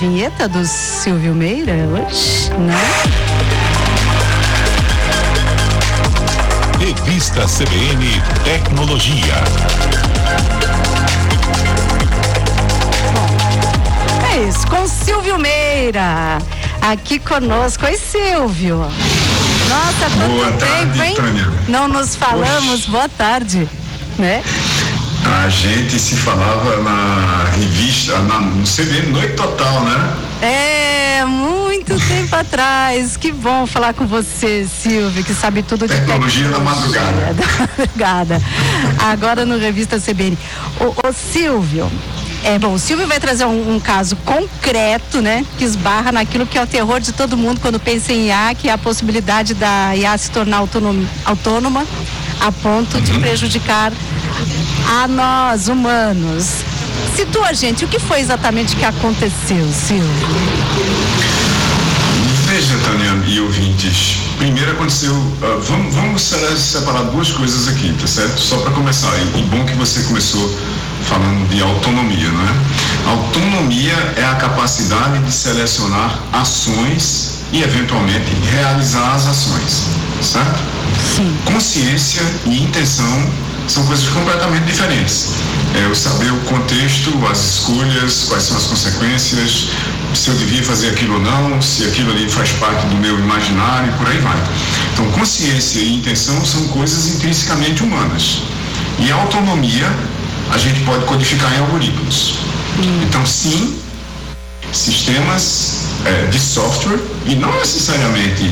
vinheta do Silvio Meira hoje, né? Revista CBN Tecnologia. É isso, com Silvio Meira aqui conosco. Oi, Silvio. Nossa, quanto tempo, hein? Tânia. Não nos falamos. Oxe. Boa tarde, né? A gente se falava na revista, no CBN Noite Total, né? É, muito tempo atrás. Que bom falar com você, Silvio, que sabe tudo de tecnologia da madrugada. Da madrugada. Agora no Revista CBN. Ô Silvio, o Silvio vai trazer um caso concreto, né? Que esbarra naquilo que é o terror de todo mundo quando pensa em IA, que é a possibilidade da IA se tornar autônoma a ponto de prejudicar a nós, humanos. Situa, gente, o que foi exatamente que aconteceu, Silvio? Veja, Tânia e ouvintes, primeiro aconteceu, vamos separar duas coisas aqui, tá certo? Só para começar, e bom que você começou falando de autonomia, não é? Autonomia é a capacidade de selecionar ações e, eventualmente, realizar as ações, certo? Sim. Consciência e intenção são coisas completamente diferentes. É eu saber o contexto, as escolhas, quais são as consequências, se eu devia fazer aquilo ou não, se aquilo ali faz parte do meu imaginário e por aí vai. Então, consciência e intenção são coisas intrinsecamente humanas. E a autonomia a gente pode codificar em algoritmos. Então, sim, sistemas de software, e não necessariamente